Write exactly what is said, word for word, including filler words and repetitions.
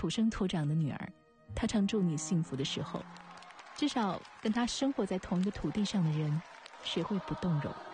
土生土长的女儿，她常祝你幸福的时候，至少跟她生活在同一个土地上的人，谁会不动容？